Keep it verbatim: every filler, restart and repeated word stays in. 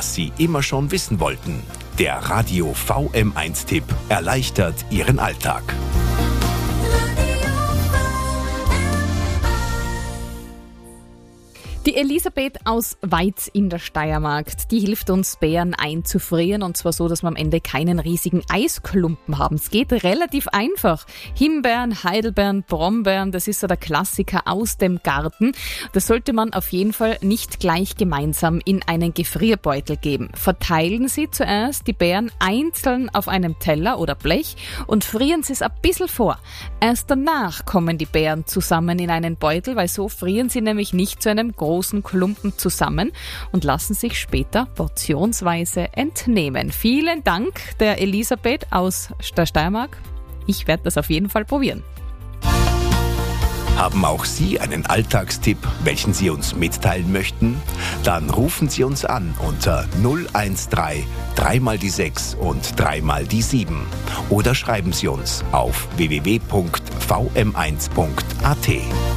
was Sie immer schon wissen wollten. Der Radio V M eins Tipp erleichtert Ihren Alltag. Die Elisabeth aus Weiz in der Steiermark, die hilft uns, Beeren einzufrieren, und zwar so, dass wir am Ende keinen riesigen Eisklumpen haben. Es geht relativ einfach. Himbeeren, Heidelbeeren, Brombeeren, das ist so der Klassiker aus dem Garten. Das sollte man auf jeden Fall nicht gleich gemeinsam in einen Gefrierbeutel geben. Verteilen Sie zuerst die Beeren einzeln auf einem Teller oder Blech und frieren Sie es ein bisschen vor. Erst danach kommen die Beeren zusammen in einen Beutel, weil so frieren sie nämlich nicht zu einem großen großen Klumpen zusammen und lassen sich später portionsweise entnehmen. Vielen Dank der Elisabeth aus der Steiermark. Ich werde das auf jeden Fall probieren. Haben auch Sie einen Alltagstipp, welchen Sie uns mitteilen möchten? Dann rufen Sie uns an unter null eins drei, drei mal die sechs und drei mal die sieben. Oder schreiben Sie uns auf w w w punkt v m eins punkt a t.